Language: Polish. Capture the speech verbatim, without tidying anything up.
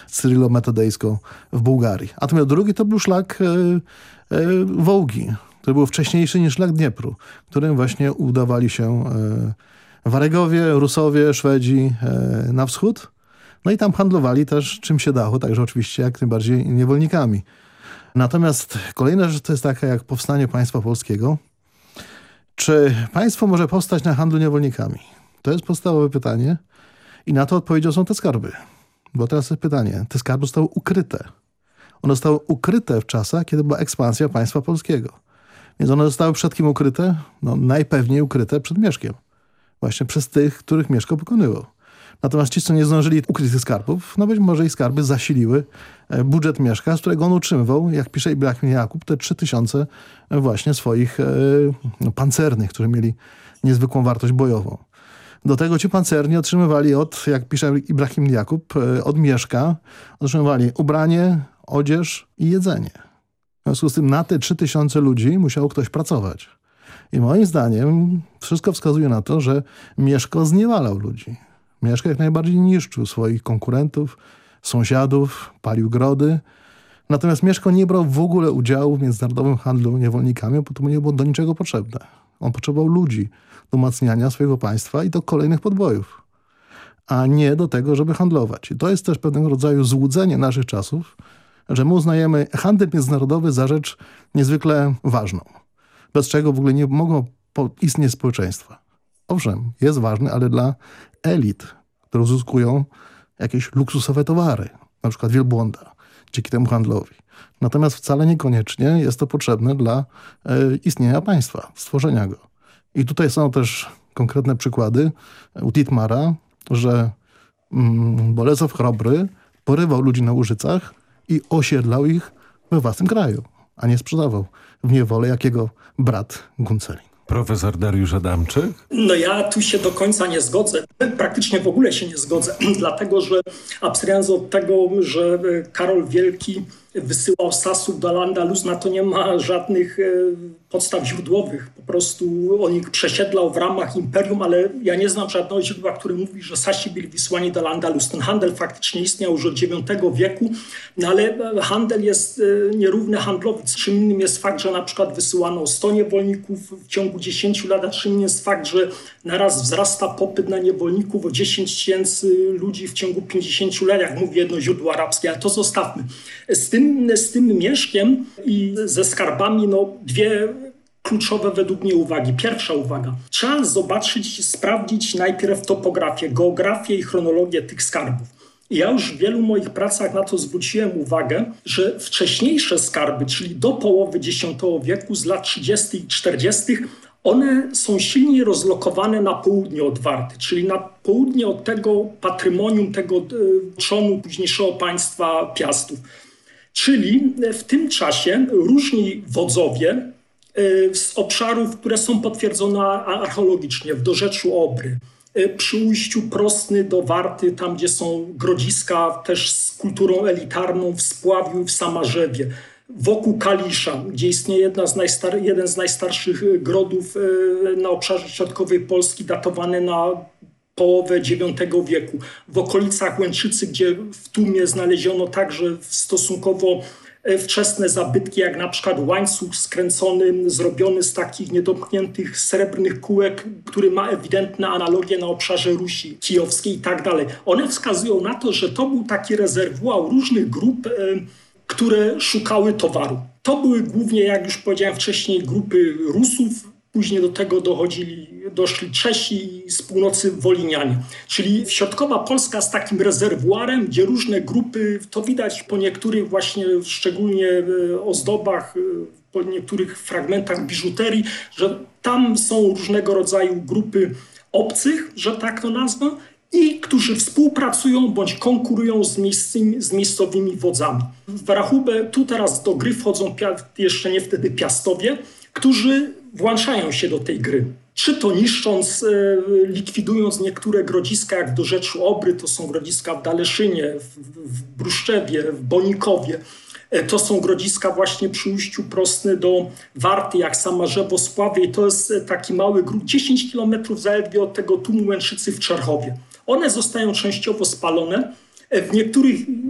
cyrylo-metodejską w Bułgarii. A to drugi to był szlak e, e, Wołgi. To był wcześniejszy niż szlak Dniepru, którym właśnie udawali się e, Waregowie, Rusowie, Szwedzi e, na wschód. No i tam handlowali też czym się dało, także oczywiście jak najbardziej niewolnikami. Natomiast kolejna rzecz to jest taka jak powstanie państwa polskiego. Czy państwo może powstać na handlu niewolnikami? To jest podstawowe pytanie i na to odpowiedzią są te skarby. Bo teraz jest pytanie, te skarby zostały ukryte. One zostały ukryte w czasach, kiedy była ekspansja państwa polskiego. Więc one zostały przed kim ukryte? No najpewniej ukryte przed Mieszkiem. Właśnie przez tych, których Mieszko pokonywał. Natomiast ci, co nie zdążyli ukryć tych skarbów, no być może ich skarby zasiliły budżet Mieszka, z którego on utrzymywał, jak pisze Ibrahim Jakub, te trzy tysiące właśnie swoich e, no, pancernych, którzy mieli niezwykłą wartość bojową. Do tego ci pancerni otrzymywali od, jak pisze Ibrahim Jakub, e, od Mieszka, otrzymywali ubranie, odzież i jedzenie. W związku z tym na te trzy tysiące ludzi musiał ktoś pracować. I moim zdaniem wszystko wskazuje na to, że Mieszko zniewalał ludzi. Mieszko jak najbardziej niszczył swoich konkurentów, sąsiadów, palił grody. Natomiast Mieszko nie brał w ogóle udziału w międzynarodowym handlu niewolnikami, bo to mu nie było do niczego potrzebne. On potrzebował ludzi do umacniania swojego państwa i do kolejnych podbojów, a nie do tego, żeby handlować. I to jest też pewnego rodzaju złudzenie naszych czasów, że my uznajemy handel międzynarodowy za rzecz niezwykle ważną, bez czego w ogóle nie mogą istnieć społeczeństwa. Owszem, jest ważny, ale dla elit, które uzyskują jakieś luksusowe towary, na przykład wielbłąda, dzięki temu handlowi. Natomiast wcale niekoniecznie jest to potrzebne dla e, istnienia państwa, stworzenia go. I tutaj są też konkretne przykłady u Titmara, że mm, Bolesław Chrobry porywał ludzi na Łużycach i osiedlał ich we własnym kraju, a nie sprzedawał w niewolę jak jego brat Guncelin. Profesor Dariusz Adamczyk? No ja tu się do końca nie zgodzę. Praktycznie w ogóle się nie zgodzę. Dlatego, że abstrahując od tego, że Karol Wielki wysyłał Sasów do Al-Andalus, na to nie ma żadnych podstaw źródłowych. Po prostu on ich przesiedlał w ramach imperium, ale ja nie znam żadnego źródła, które mówi, że Sasi byli wysłani do Al-Andalus. Ten handel faktycznie istniał już od dziewiątego wieku, no ale handel jest nierówny handlowy. Czym innym jest fakt, że na przykład wysyłano sto niewolników w ciągu dziesięciu lat, a czym innym jest fakt, że naraz wzrasta popyt na niewolników o dziesięć tysięcy ludzi w ciągu pięćdziesięciu lat, jak mówi jedno źródło arabskie, ale to zostawmy. Z tym, z tym Mieszkiem i ze skarbami, no dwie kluczowe według mnie uwagi. Pierwsza uwaga. Trzeba zobaczyć, sprawdzić najpierw topografię, geografię i chronologię tych skarbów. I ja już w wielu moich pracach na to zwróciłem uwagę, że wcześniejsze skarby, czyli do połowy dziesiątego wieku, z lat trzydziestych i czterdziestych, one są silniej rozlokowane na południe od Warty, czyli na południe od tego patrymonium, tego e, trzonu późniejszego państwa Piastów. Czyli w tym czasie różni wodzowie z obszarów, które są potwierdzone archeologicznie, w dorzeczu Obry, przy ujściu Prosny do Warty, tam gdzie są grodziska też z kulturą elitarną w Spławiu i w Samarzewie, wokół Kalisza, gdzie istnieje jedna z najstar- jeden z najstarszych grodów na obszarze środkowej Polski, datowany na połowę dziewiątego wieku. W okolicach Łęczycy, gdzie w Tumie znaleziono także stosunkowo wczesne zabytki, jak na przykład łańcuch skręcony, zrobiony z takich niedomkniętych srebrnych kółek, który ma ewidentne analogie na obszarze Rusi kijowskiej i tak dalej. One wskazują na to, że to był taki rezerwuar różnych grup, e, które szukały towaru. To były głównie, jak już powiedziałem wcześniej, grupy Rusów. Później do tego dochodzili, doszli Czesi i z północy Wolinianie. Czyli środkowa Polska z takim rezerwuarem, gdzie różne grupy, to widać po niektórych właśnie, szczególnie ozdobach, po niektórych fragmentach biżuterii, że tam są różnego rodzaju grupy obcych, że tak to nazwę, i którzy współpracują bądź konkurują z, miejscymi, z miejscowymi wodzami. W rachubę tu teraz do gry wchodzą jeszcze nie wtedy Piastowie, którzy włączają się do tej gry. Czy to niszcząc, likwidując niektóre grodziska, jak w dorzeczu Obry, to są grodziska w Daleszynie, w Bruszczewie, w Bonikowie. To są grodziska właśnie przy ujściu Prosny do Warty, jak Samarzewo, Spławie. I to jest taki mały grób, dziesięć kilometrów zaledwie od tego tłumu Łęczycy w Czerchowie. One zostają częściowo spalone. W niektórych